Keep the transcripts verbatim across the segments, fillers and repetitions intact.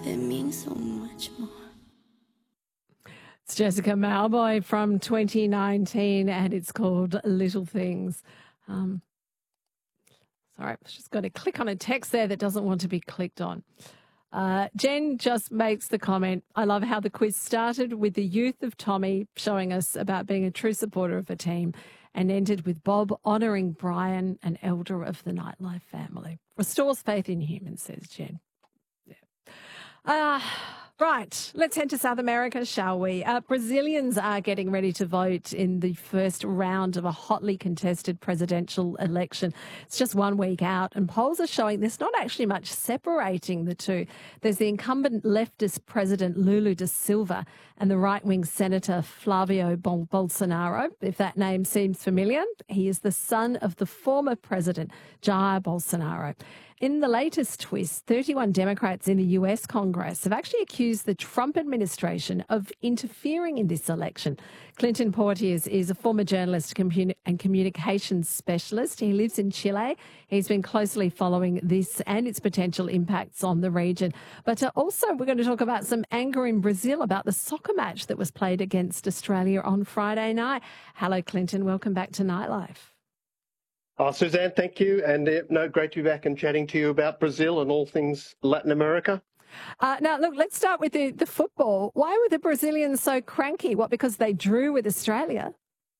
It means so much more. It's Jessica Mauboy from twenty nineteen, and it's called Little Things. Um, sorry, I've just got to click on a text there that doesn't want to be clicked on. Uh, Jen just makes the comment, I love how the quiz started with the youth of Tommy showing us about being a true supporter of a team and ended with Bob honouring Brian, an elder of the Nightlife family. Restores faith in humans, says Jen. Yeah. Uh, right, let's head to South America, shall we? Uh, Brazilians are getting ready to vote in the first round of a hotly contested presidential election. It's just one week out, and polls are showing there's not actually much separating the two. There's the incumbent leftist president Lula da Silva and the right-wing senator Flavio Bol- Bolsonaro. If that name seems familiar, he is the son of the former president, Jair Bolsonaro. In the latest twist, thirty-one Democrats in the U S Congress have actually accused the Trump administration of interfering in this election. Clinton Porteous is a former journalist and communications specialist. He lives in Chile. He's been closely following this and its potential impacts on the region. But uh, also, we're going to talk about some anger in Brazil about the soccer match that was played against Australia on Friday night. Hello, Clinton. Welcome back to Nightlife. Oh, Suzanne, thank you. And uh, no, great to be back and chatting to you about Brazil and all things Latin America. Uh, now, look, let's start with the, the football. Why were the Brazilians so cranky? What, because they drew with Australia?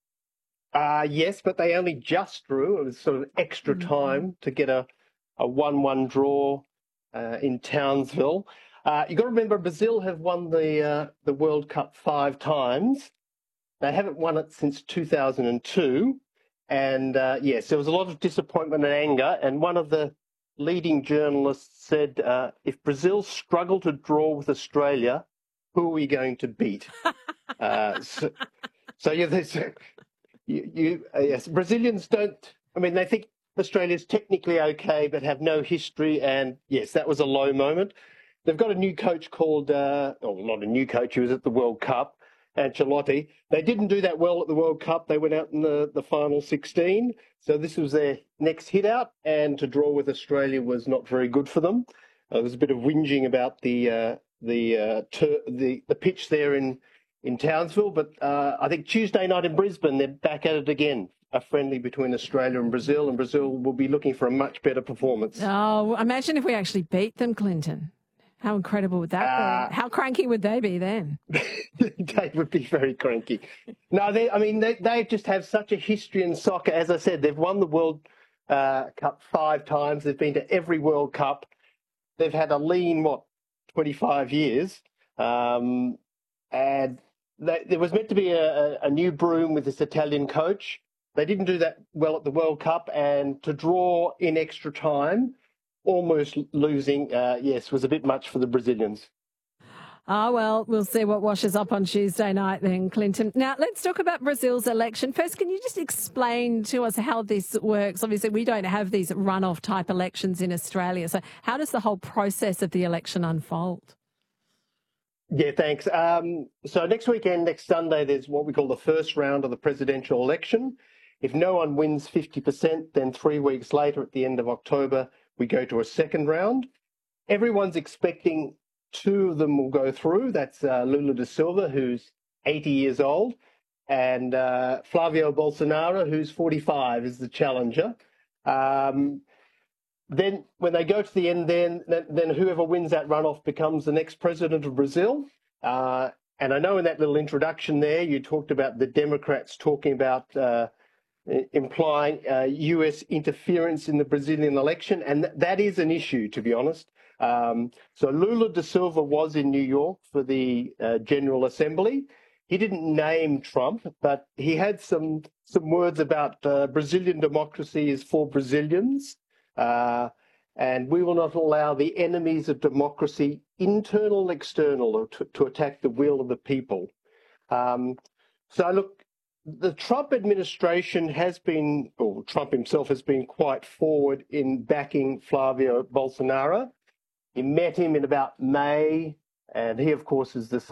Uh, yes, but they only just drew. It was sort of extra Mm-hmm. time to get a, a one one draw uh, in Townsville. Uh, you've got to remember, Brazil have won the, uh, the World Cup five times. They haven't won it since two thousand two. And uh, yes, there was a lot of disappointment and anger. And one of the leading journalists said, uh, if Brazil struggle to draw with Australia, who are we going to beat? uh, so, so yeah, there's, you, you uh, yes, Brazilians don't, I mean, they think Australia's technically okay, but have no history. And yes, that was a low moment. They've got a new coach called, uh, oh, not a new coach, he was at the World Cup. Ancelotti. They didn't do that well at the World Cup. They went out in the, the final sixteen. So this was their next hit out, and to draw with Australia was not very good for them. Uh, there was a bit of whinging about the uh, the, uh, ter- the the pitch there in in Townsville, but uh, I think Tuesday night in Brisbane they're back at it again. A friendly between Australia and Brazil, and Brazil will be looking for a much better performance. Oh, imagine if we actually beat them, Clinton. How incredible would that uh, be? How cranky would they be then? They would be very cranky. No, they, I mean, they, they just have such a history in soccer. As I said, they've won the World uh, Cup five times. They've been to every World Cup. They've had a lean, what, twenty-five years. Um, and they, there was meant to be a, a new broom with this Italian coach. They didn't do that well at the World Cup. And to draw in extra time, almost losing, uh, yes, was a bit much for the Brazilians. Ah, well, we'll see what washes up on Tuesday night then, Clinton. Now, let's talk about Brazil's election. First, can you just explain to us how this works? Obviously, we don't have these runoff type elections in Australia. So how does the whole process of the election unfold? Yeah, thanks. Um, so next weekend, next Sunday, there's what we call the first round of the presidential election. If no one wins fifty percent, then three weeks later, at the end of October, we go to a second round. Everyone's expecting two of them will go through. That's uh, Lula da Silva, who's eighty years old, and uh, Flavio Bolsonaro, who's forty-five, is the challenger. Um, then when they go to the end, then, then whoever wins that runoff becomes the next president of Brazil. Uh, and I know in that little introduction there, you talked about the Democrats talking about uh, implying uh, U S interference in the Brazilian election. And th- that is an issue, to be honest. Um, so Lula da Silva was in New York for the uh, General Assembly. He didn't name Trump, but he had some some words about uh, Brazilian democracy is for Brazilians. Uh, and we will not allow the enemies of democracy, internal and external, to, to attack the will of the people. Um, so look, the Trump administration has been, or Trump himself has been quite forward in backing Flavio Bolsonaro. He met him in about May, and he, of course, is the